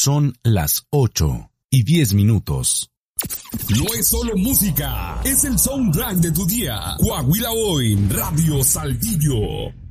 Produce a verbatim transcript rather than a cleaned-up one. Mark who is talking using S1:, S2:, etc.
S1: Son las ocho y diez minutos.
S2: No es solo música, es el soundtrack de tu día. Coahuila Hoy, Radio Saltillo.